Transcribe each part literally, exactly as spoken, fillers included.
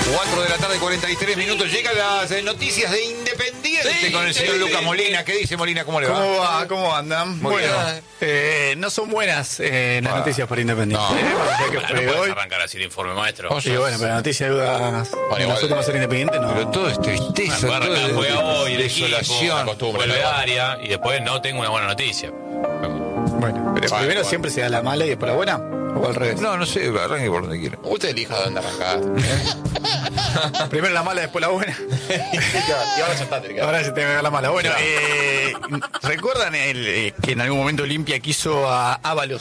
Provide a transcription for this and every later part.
cuatro de la tarde, cuarenta y tres minutos. Llegan las eh, noticias de Independiente Sí, con el sí, señor sí, Lucas sí. Molina. ¿Qué dice Molina? ¿Cómo le va? ¿Cómo va? ¿Cómo andan? Muy bueno, bien. eh, no son buenas eh, las Ah. noticias para Independiente. No. ¿eh? Más allá que No fue puedes hoy. arrancar así el informe, maestro. Vamos. Y bueno, pero la noticia de dudas de igual. nosotros no ser Independiente no. Pero todo es tristeza, Puede todo arrancar, es juega hoy, el equipo, desolación. vuelve al área y después no tengo una buena noticia. Bueno, pero Vale, primero vale. siempre se da la mala y después la buena. O al revés. No, no sé, arranque por donde quiera. Usted elija dónde arrancar. Primero la mala, después la buena. Y ahora ya está, te queda. Ahora se te va a ver la mala. Bueno, eh, ¿recuerdan el, eh, que en algún momento Olimpia quiso a Ábalos?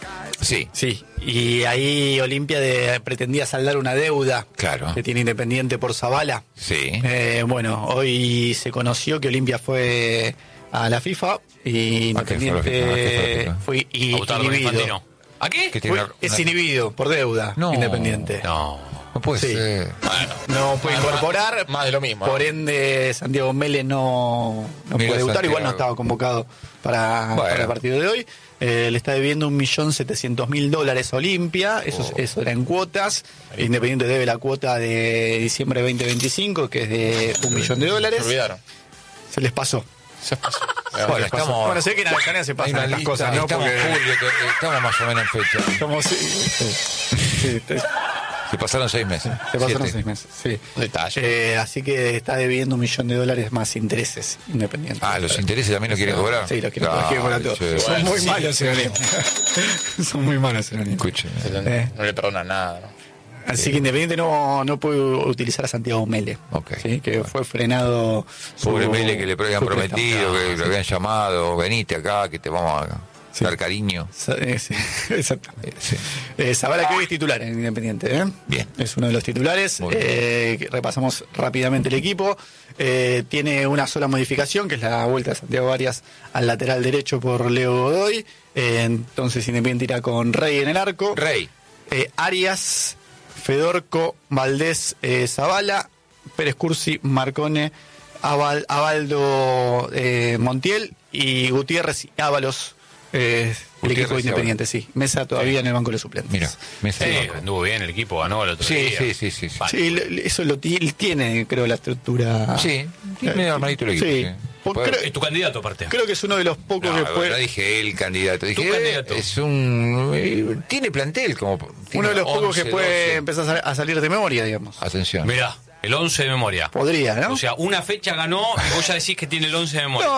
Sí, Sí. Y ahí Olimpia de- pretendía saldar una deuda claro. que tiene Independiente por Zavala. Sí. Eh, bueno, hoy se conoció que Olimpia fue a la FIFA y ¿A qué fue a la FIFA? ¿A qué Independiente fue a la FIFA? fue i- A votar con inhibido. Infantino. ¿A qué? Que tiene Fue- una- es una- inhibido por deuda No. Independiente. No. No puede Sí. ser. Bueno. No puede Más- incorporar. más de lo mismo, Por ¿no? ende, Santiago Mele no, no Mira, puede debutar. Santiago. Igual no estaba convocado para, Bueno. para el partido de hoy. Eh, le está debiendo un millón setecientos mil dólares a Olimpia. Eso, Oh. eso era en cuotas. Independiente debe la cuota de diciembre de veinte veinticinco, que es de un millón de Se dólares. olvidaron. Se les pasó. Se pasó. Bueno, Les pasó. estamos- Bueno, sé que en la Canarias se Hay pasan una estas lista, cosas, ¿no? estamos, Porque julio, que- estamos más o menos en fecha. estamos- sí, sí, sí, te- Se pasaron seis meses. se pasaron Siete. seis meses. Sí. Detalle. Eh, así que está debiendo un millón de dólares más intereses Independiente. Ah, los intereses también lo quieren cobrar. Sí, los quieren, Ah, los quieren cobrar todos. che. Son Bueno, muy sí. malos en Olimpia. Son muy malos en Olimpia. Escuchen. Se lo- eh. No le perdonan nada, ¿no? Así que Independiente no, no puede utilizar a Santiago Mele. Ok. ¿sí? Que fue frenado. su- Pobre Mele que le habían su prometido, préstamo. que lo habían llamado, venite acá, que te vamos a Sí. dar cariño. Sa- eh, sí, exactamente. Eh, sí. Eh, Zavala que hoy es titular en Independiente, ¿eh? Bien. Es uno de los titulares. Muy bien. Eh, que repasamos rápidamente el equipo. Eh, tiene una sola modificación, que es la vuelta de Santiago Arias al lateral derecho por Leo Godoy. Eh, entonces Independiente irá con Rey en el arco. Rey. Eh, Arias, Fedorco, Valdés, eh, Zavala, Pérez Cursi, Marcone, Aval- Abaldo eh, Montiel y Gutiérrez y Ábalos. Eh, el Gutiérrez equipo y Independiente, sí. Mesa todavía en el banco de suplentes. Mira, me Sí, anduvo bien el equipo, ganó el otro Sí, día. sí, sí, sí, sí. Vale. Sí, lo- eso lo ti- tiene, creo, la estructura. Sí, tiene armadito el equipo. Sí. sí. Por- Puede- creo, Es tu candidato, aparte. creo que es uno de los pocos No, que no, puede. dije el candidato, dije Tu candidato. es un eh, tiene plantel como tiene Uno de los pocos once, que puede doce. empezar a sal- a salir de memoria, digamos. Atención. Mirá, el once de memoria. Podría, ¿no? O sea, una fecha ganó y vos ya decís que tiene el once de memoria. No,